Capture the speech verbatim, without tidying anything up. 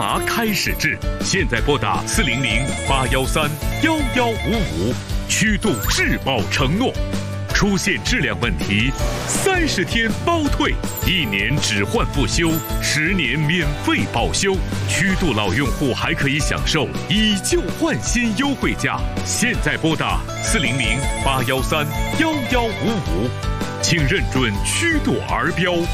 麻开始治，现在拨打四零零八幺三幺幺五五，曲度质保承诺。出现质量问题，三十天包退，一年只换不修，十年免费保修。曲度老用户还可以享受以旧换新优惠价。现在拨打四零零八幺三幺幺五五，请认准曲度儿标。